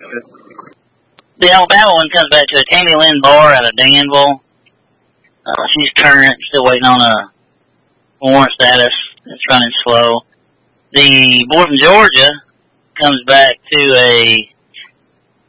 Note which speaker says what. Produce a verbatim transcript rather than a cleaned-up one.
Speaker 1: The Alabama one comes back to a Tammy Lynn Barr out of Danville. Uh, she's current, still waiting on a warrant status. It's running slow. The boy from Georgia comes back to a